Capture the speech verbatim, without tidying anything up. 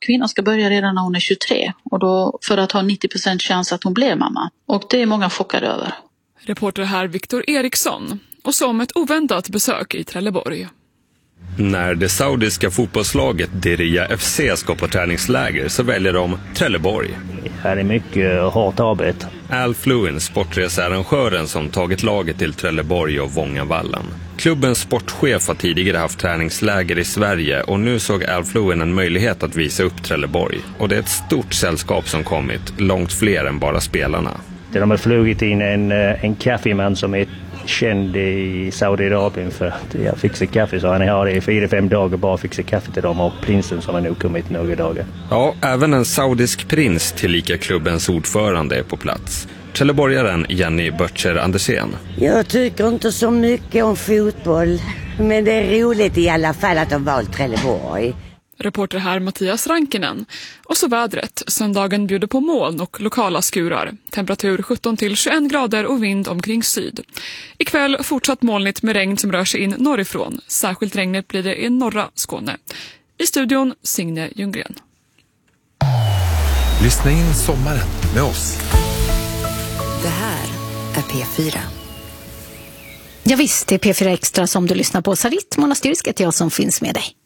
kvinnan ska börja redan när hon är tjugotre. Och då för att ha nittio procent chans att hon blir mamma. Och det är många chockade över. Reporter här Viktor Eriksson. Och som ett oväntat besök i Trelleborg. När det saudiska fotbollslaget Diriyah F C ska på träningsläger så väljer de Trelleborg. Här är mycket hårt arbete. Al Fluin, sportresearrangören som tagit laget till Trelleborg och Vångavallen. Klubbens sportchef har tidigare haft träningsläger i Sverige och nu såg Al Fluin en möjlighet att visa upp Trelleborg. Och det är ett stort sällskap som kommit, långt fler än bara spelarna. De har flugit in en, en kaffeman som är känd i Saudiarabien för att jag fixar kaffe, så han har det i fyra, fem dagar bara fixa kaffe till dem, och prinsen som har nog kommit några dagar. Ja, även en saudisk prins tillika klubbens ordförande är på plats. Trelleborgaren Jenny Böttcher Andersen. Jag tycker inte så mycket om fotboll, men det är roligt i alla fall att de valt Trelleborg. Reporter här Mattias Rankinen. Och så vädret. Söndagen bjuder på moln och lokala skurar. Temperatur sjutton till tjugoen grader och vind omkring syd. Ikväll fortsatt molnigt med regn som rör sig in norrifrån. Särskilt regnet blir det i norra Skåne. I studion Signe Ljunggren. Lyssna in sommaren med oss. Det här är P fyra. Ja visst, det är P fyra Extra som du lyssnar på. Sarit Monastyrisk heter jag som finns med dig.